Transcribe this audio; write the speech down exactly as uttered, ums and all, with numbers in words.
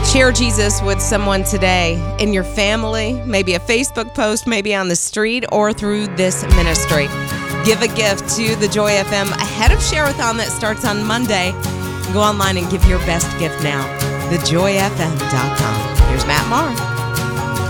Share Jesus with someone today in your family, maybe a Facebook post, maybe on the street, or through this ministry. Give a gift to the Joy F M ahead of Share-a-thon that starts on Monday. Go online and give your best gift now, the joy f m dot com. Here's Matt Maher.